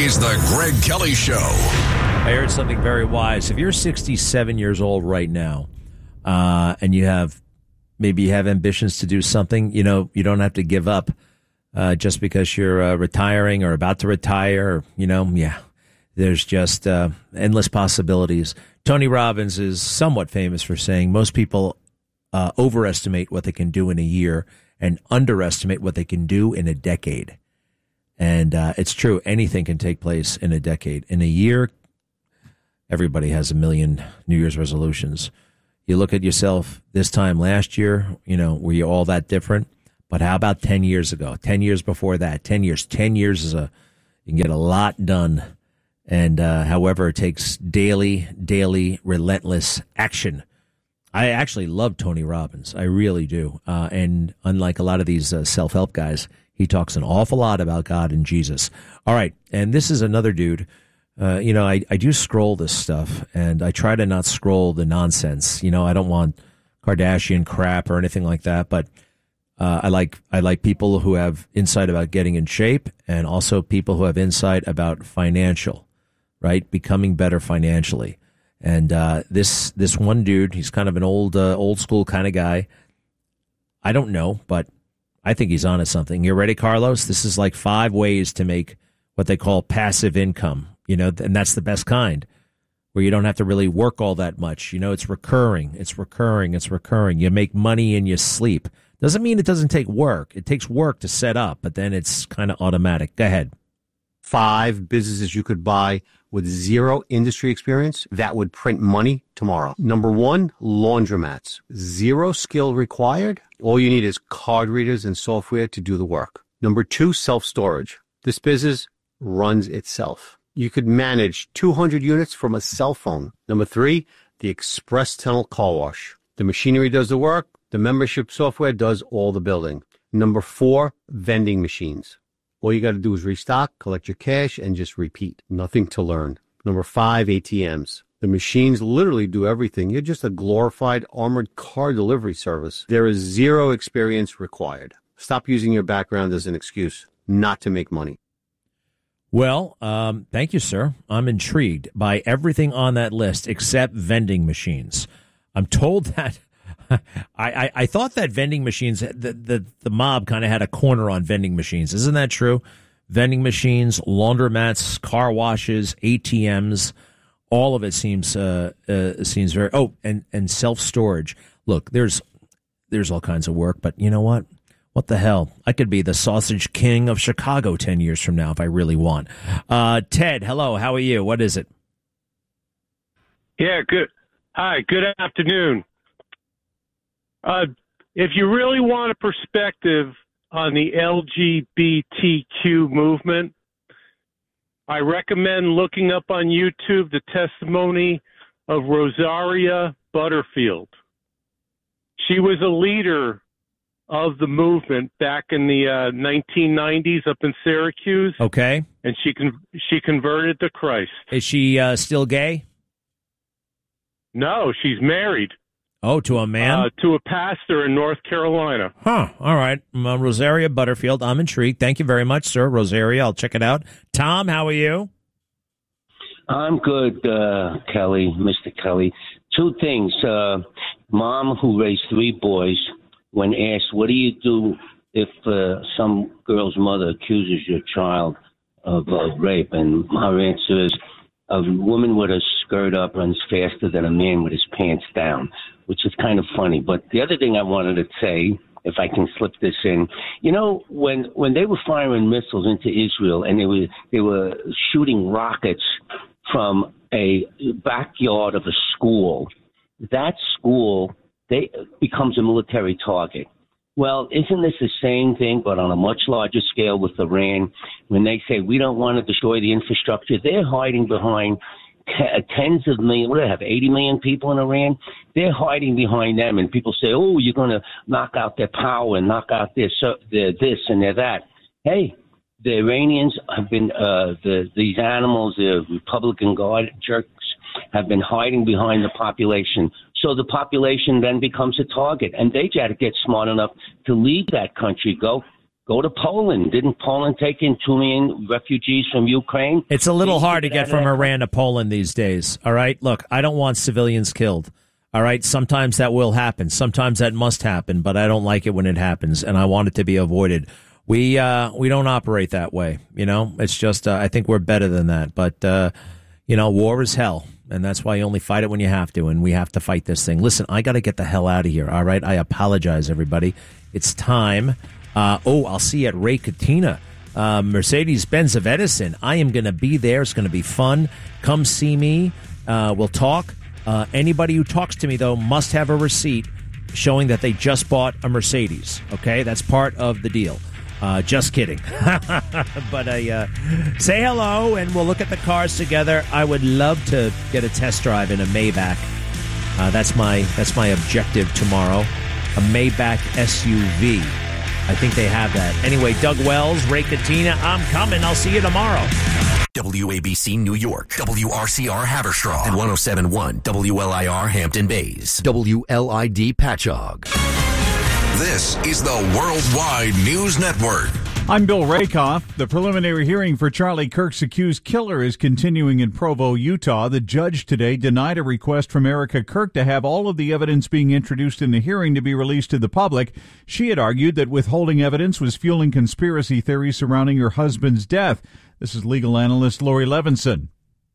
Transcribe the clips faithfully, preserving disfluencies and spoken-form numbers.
is the Greg Kelly Show. I heard something very wise. If you're sixty-seven years old right now, uh, and you have maybe you have ambitions to do something, you know, you don't have to give up uh, just because you're uh, retiring or about to retire. Or, you know, yeah, there's just uh, endless possibilities. Tony Robbins is somewhat famous for saying most people uh, overestimate what they can do in a year and underestimate what they can do in a decade. And uh, it's true. Anything can take place in a decade. In a year, everybody has a million New Year's resolutions. You look at yourself this time last year, you know, were you all that different? But how about ten years ago, ten years before that, ten years, ten years is a, you can get a lot done. And uh, however, it takes daily, daily, relentless action. I actually love Tony Robbins. I really do. Uh, and unlike a lot of these uh, self-help guys, he talks an awful lot about God and Jesus. All right. And this is another dude. Uh, you know, I, I do scroll this stuff, and I try to not scroll the nonsense. You know, I don't want Kardashian crap or anything like that, but uh, I like I like people who have insight about getting in shape, and also people who have insight about financial, right? Becoming better financially. And uh, this this one dude, he's kind of an old uh, old school kind of guy. I don't know, but I think he's onto something. You ready, Carlos? This is like five ways to make what they call passive income, you know, and that's the best kind, where you don't have to really work all that much. You know, it's recurring, it's recurring, it's recurring. You make money in your sleep. Doesn't mean it doesn't take work. It takes work to set up, but then it's kind of automatic. Go ahead. Five businesses you could buy with zero industry experience that would print money tomorrow. Number one, laundromats. Zero skill required. All you need is card readers and software to do the work. Number two, self-storage. This business runs itself. You could manage two hundred units from a cell phone. Number three, the express tunnel car wash. The machinery does the work. The membership software does all the building. Number four, vending machines. All you got to do is restock, collect your cash, and just repeat. Nothing to learn. Number five, A T Ms. The machines literally do everything. You're just a glorified armored car delivery service. There is zero experience required. Stop using your background as an excuse not to make money. Well, um, thank you, sir. I'm intrigued by everything on that list except vending machines. I'm told that I, I, I thought that vending machines, the, the, the mob kind of had a corner on vending machines. Isn't that true? Vending machines, laundromats, car washes, A T Ms, all of it seems uh, uh, seems very. Oh, and, and self storage. Look, there's there's all kinds of work, but you know what? What the hell? I could be the sausage king of Chicago ten years from now if I really want. Uh, Ted, hello. How are you? What is it? Yeah, good. Hi, good afternoon. Uh, if you really want a perspective on the L G B T Q movement, I recommend looking up on YouTube the testimony of Rosaria Butterfield. She was a leader of the movement back in the uh, nineteen nineties up in Syracuse. Okay. And she con- she converted to Christ. Is she uh, still gay? No, she's married. Oh, to a man? Uh, to a pastor in North Carolina. Huh. All right. Uh, Rosaria Butterfield. I'm intrigued. Thank you very much, sir. Rosaria, I'll check it out. Tom, how are you? I'm good, uh, Kelly, Mister Kelly. Two things. Uh, mom, who raised three boys, when asked, what do you do if uh, some girl's mother accuses your child of uh, rape? And her answer is, a woman with a skirt up runs faster than a man with his pants down, which is kind of funny. But the other thing I wanted to say, if I can slip this in, you know, when when they were firing missiles into Israel and they were they were shooting rockets from a backyard of a school, that school they becomes a military target. Well, isn't this the same thing, but on a much larger scale with Iran? When they say we don't want to destroy the infrastructure, they're hiding behind t- tens of million. What do they have, eighty million people in Iran? They're hiding behind them, and people say, oh, you're going to knock out their power and knock out their, their this and their that. Hey, the Iranians have been, uh, the these animals, the Republican Guard jerks, have been hiding behind the population. So the population then becomes a target, and they got to get smart enough to leave that country, go Go to Poland. Didn't Poland take in two million refugees from Ukraine? It's a little hard to get from Iran to Poland these days. All right. Look, I don't want civilians killed. All right. Sometimes that will happen. Sometimes that must happen, but I don't like it when it happens, and I want it to be avoided. We uh, we don't operate that way. You know, it's just uh, I think we're better than that. But, uh, you know, war is hell. And that's why you only fight it when you have to. And we have to fight this thing. Listen, I got to get the hell out of here. All right. I apologize, everybody. It's time. Uh, oh, I'll see you at Ray Katina, uh, Mercedes-Benz of Edison. I am going to be there. It's going to be fun. Come see me. Uh, we'll talk. Uh, anybody who talks to me, though, must have a receipt showing that they just bought a Mercedes. Okay. That's part of the deal. Uh, just kidding. But uh, uh, say hello, and we'll look at the cars together. I would love to get a test drive in a Maybach. Uh, that's my that's my objective tomorrow. A Maybach S U V. I think they have that. Anyway, Doug Wells, Ray Katina, I'm coming. I'll see you tomorrow. W A B C New York, W R C R Haverstraw, and one oh seven point one W L I R Hampton Bays, W L I D Patchogue. This is the Worldwide News Network. I'm Bill Rakoff. The preliminary hearing for Charlie Kirk's accused killer is continuing in Provo, Utah. The judge today denied a request from Erica Kirk to have all of the evidence being introduced in the hearing to be released to the public. She had argued that withholding evidence was fueling conspiracy theories surrounding her husband's death. This is legal analyst Lori Levinson.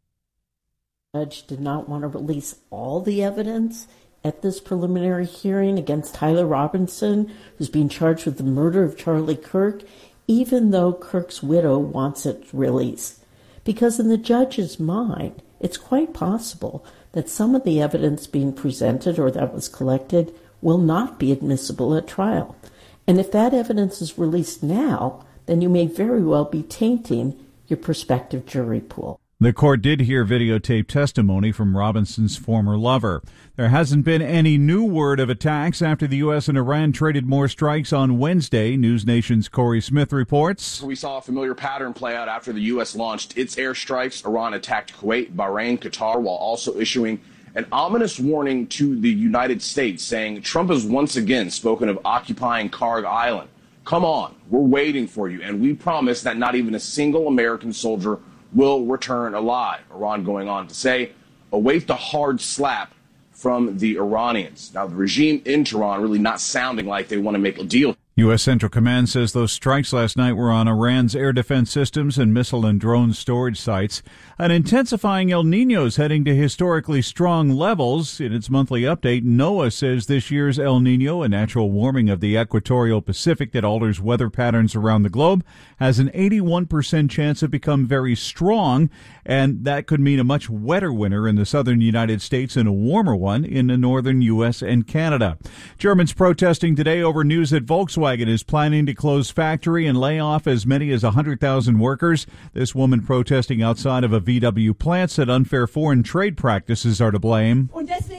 The judge did not want to release all the evidence at this preliminary hearing against Tyler Robinson, who's being charged with the murder of Charlie Kirk, even though Kirk's widow wants it released. Because in the judge's mind, it's quite possible that some of the evidence being presented or that was collected will not be admissible at trial. And if that evidence is released now, then you may very well be tainting your prospective jury pool. The court did hear videotape testimony from Robinson's former lover. There hasn't been any new word of attacks after the U S and Iran traded more strikes on Wednesday. News Nation's Corey Smith reports. We saw a familiar pattern play out after the U S launched its airstrikes. Iran attacked Kuwait, Bahrain, Qatar, while also issuing an ominous warning to the United States, saying Trump has once again spoken of occupying Karg Island. Come on, we're waiting for you, and we promise that not even a single American soldier will return alive. Iran going on to say, await the hard slap from the Iranians. Now, the regime in Tehran really not sounding like they want to make a deal. U S. Central Command says those strikes last night were on Iran's air defense systems and missile and drone storage sites. An intensifying El Niño is heading to historically strong levels. In its monthly update, NOAA says this year's El Niño, a natural warming of the equatorial Pacific that alters weather patterns around the globe, has an eighty-one percent chance of becoming very strong, and that could mean a much wetter winter in the southern United States and a warmer one in the northern U S and Canada. Germans protesting today over news that Volkswagen is planning to close factory and lay off as many as one hundred thousand workers. This woman protesting outside of a V W plant said unfair foreign trade practices are to blame. And that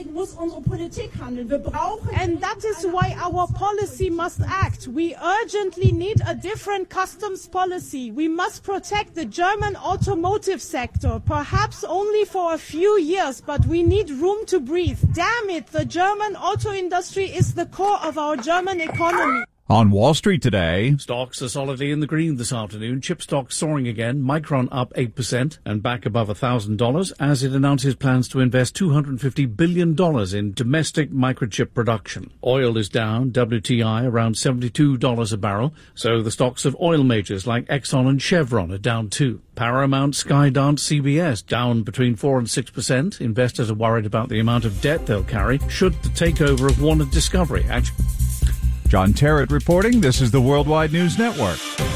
is why our policy must act. We urgently need a different customs policy. We must protect the German automotive sector, perhaps only for a few years, but we need room to breathe. Damn it, the German auto industry is the core of our German economy. On Wall Street today, stocks are solidly in the green this afternoon. Chip stocks soaring again. Micron up eight percent and back above one thousand dollars as it announces plans to invest two hundred fifty billion dollars in domestic microchip production. Oil is down, W T I around seventy-two dollars a barrel, so the stocks of oil majors like Exxon and Chevron are down too. Paramount, Skydance, C B S down between four and six percent. Investors are worried about the amount of debt they'll carry should the takeover of Warner Discovery actually. John Terrett reporting. This is the Worldwide News Network.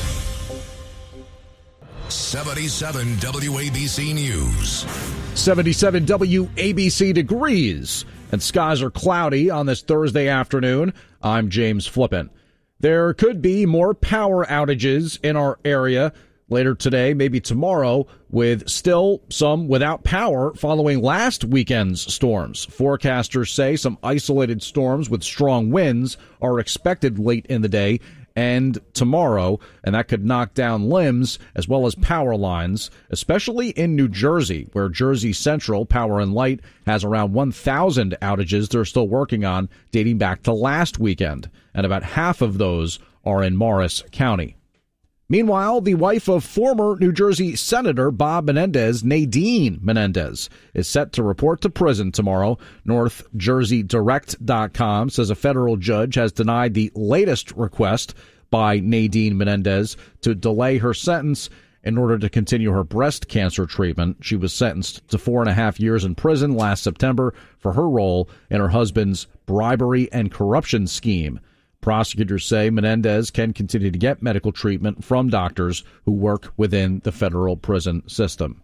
seventy-seven W A B C News. seventy-seven W A B C degrees, and skies are cloudy on this Thursday afternoon. I'm James Flippin. There could be more power outages in our area later today, maybe tomorrow, with still some without power following last weekend's storms. Forecasters say some isolated storms with strong winds are expected late in the day and tomorrow, and that could knock down limbs as well as power lines, especially in New Jersey, where Jersey Central Power and Light has around one thousand outages they're still working on dating back to last weekend, and about half of those are in Morris County. Meanwhile, the wife of former New Jersey Senator Bob Menendez, Nadine Menendez, is set to report to prison tomorrow. North Jersey Direct dot com says a federal judge has denied the latest request by Nadine Menendez to delay her sentence in order to continue her breast cancer treatment. She was sentenced to four and a half years in prison last September for her role in her husband's bribery and corruption scheme. Prosecutors say Menendez can continue to get medical treatment from doctors who work within the federal prison system.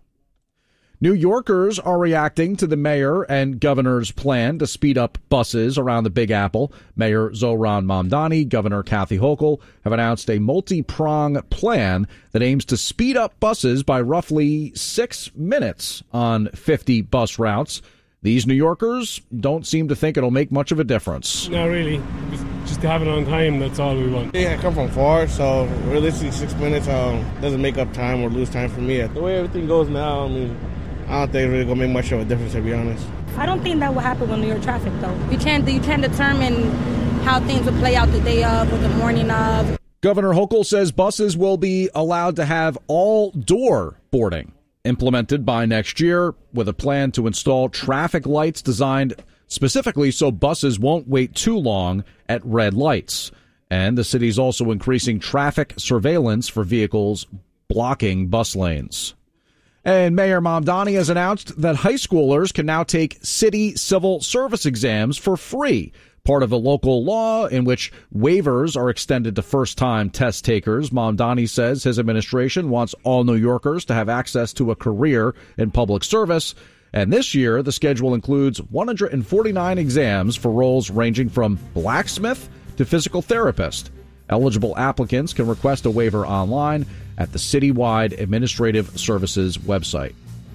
New Yorkers are reacting to the mayor and governor's plan to speed up buses around the Big Apple. Mayor Zohran Mamdani, Governor Kathy Hochul have announced a multi-prong plan that aims to speed up buses by roughly six minutes on fifty bus routes. These New Yorkers don't seem to think it'll make much of a difference. Not really. Just to have it on time, that's all we want. Yeah, I come from far, so realistically six minutes um, doesn't make up time or lose time for me. The way everything goes now, I mean, I don't think it's really going to make much of a difference, to be honest. I don't think that will happen with New York traffic, though. You can't, you can't determine how things will play out the day of or the morning of. Governor Hochul says buses will be allowed to have all-door boarding implemented by next year, with a plan to install traffic lights designed specifically so buses won't wait too long at red lights. And the city's also increasing traffic surveillance for vehicles blocking bus lanes. And Mayor Mamdani has announced that high schoolers can now take city civil service exams for free, part of a local law in which waivers are extended to first-time test takers. Mamdani says his administration wants all New Yorkers to have access to a career in public service. And this year, the schedule includes one hundred forty-nine exams for roles ranging from blacksmith to physical therapist. Eligible applicants can request a waiver online at the citywide administrative services website.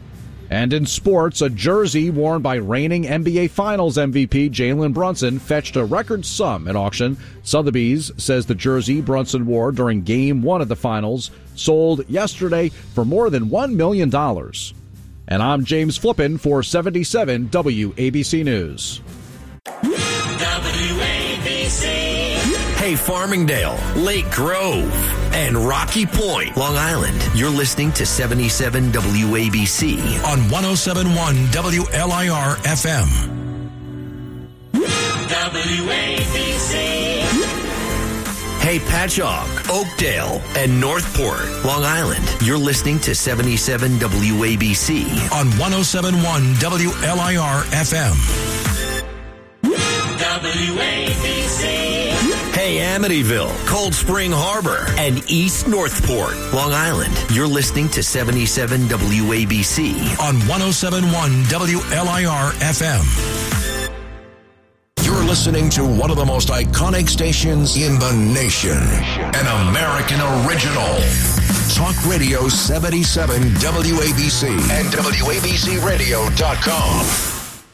And in sports, a jersey worn by reigning N B A Finals M V P Jalen Brunson fetched a record sum at auction. Sotheby's says the jersey Brunson wore during Game one of the Finals sold yesterday for more than one million dollars. And I'm James Flippin for seventy-seven W A B C News. W A B C. Hey, Farmingdale, Lake Grove, and Rocky Point, Long Island. You're listening to seventy-seven W A B C on one oh seven point one W L I R F M. W A B C. Hey, Patchogue, Oakdale, and Northport, Long Island. You're listening to seventy-seven W A B C on one oh seven point one W L I R F M. W A B C. Hey, Amityville, Cold Spring Harbor, and East Northport, Long Island. You're listening to seventy-seven W A B C on one oh seven point one W L I R F M. You're listening to one of the most iconic stations in the nation, an American original. Talk Radio seventy-seven W A B C and W A B C radio dot com.